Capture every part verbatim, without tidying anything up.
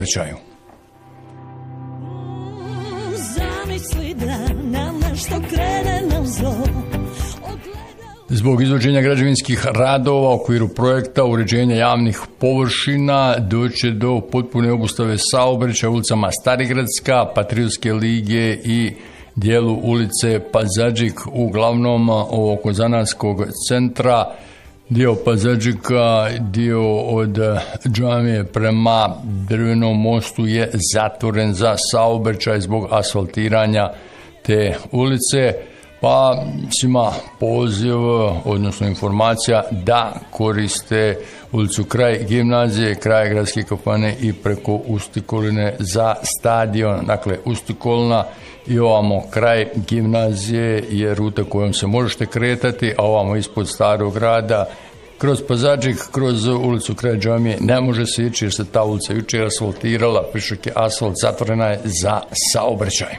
saobraćaju. Zamisli da nam nešto krene na zlo. Zbog izvođenja građevinskih radova u okviru projekta uređenja javnih površina doće do potpune obustave saobraćaja ulicama Starigradska, Patriotske lige i dijelu ulice Pazadžik, uglavnom oko zanatskog centra. Dio Pazadžika, dio od džamije prema Drvenom mostu je zatvoren za saobraćaj zbog asfaltiranja te ulice. Pa svima poziv, odnosno informacija da koriste ulicu kraj gimnazije, kraj gradske kafane i preko Ustikoline za stadion. Dakle, Ustikolna i ovamo kraj gimnazije je ruta kojom se možete kretati, a ovamo ispod starog grada kroz Pazadžik, kroz ulicu kraj džamije ne može se ići jer se ta ulica jučer asfaltirala, pišak je asfalt, zatvorena je za saobraćaj.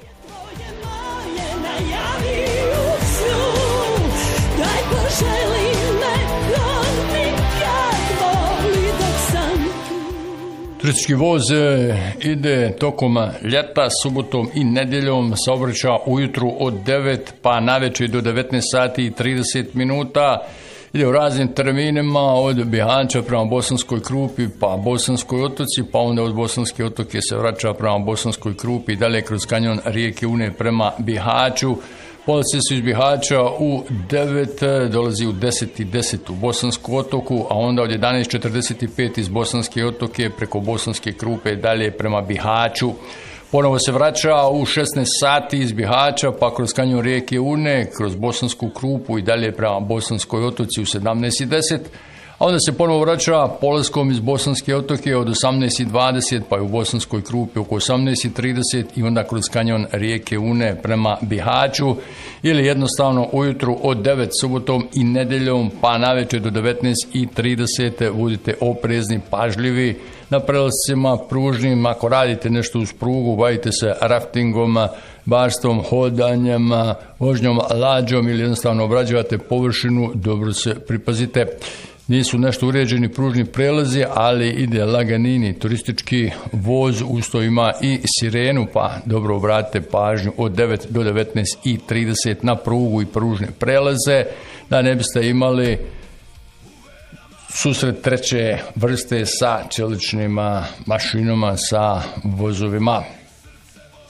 Turistički voz ide tokom ljeta, subotom i nedjeljom, saobraća ujutru od devet pa navečer do devetnaest sati i trideset minuta. Ide u raznim terminima od Bihaća prema Bosanskoj Krupi pa Bosanskoj otoci, pa onda od Bosanske otoke se vraća prema Bosanskoj Krupi i dalje kroz kanjon rijeke Une prema Bihaću. Polaze su iz Bihaća u devet, dolazi u deset i deset u Bosansku otoku, a onda od jedanaest četrdeset pet iz Bosanske otoke preko Bosanske Krupe dalje prema Bihaću. Ponovo se vraća u šesnaest sati iz Bihaća, pa kroz kanjon rijeke Une, kroz Bosansku Krupu i dalje prema Bosanskoj otoci u sedamnaest i deset. A onda se ponovo vraća polaskom iz Bosanske otoke od osamnaest i dvadeset, pa je u Bosanskoj Krupi oko osamnaest i trideset i onda kroz kanjon rijeke Une prema Bihaću, ili jednostavno ujutru od devet subotom i nedjeljom pa navečer do devetnaest i trideset. Budite oprezni, pažljivi na prelascima pružnim. Ako radite nešto uz prugu, bavite se raftingom, barstvom, hodanjem, vožnjom lađom ili jednostavno obrađivate površinu, dobro se pripazite. Nisu nešto uređeni pružni prelazi, ali ide laganini turistički voz, usto ima i sirenu, pa dobro obratite pažnju od devet do devetnaest i trideset na prugu i pružne prelaze, da ne biste imali susret treće vrste sa čeličnim mašinama, sa vozovima.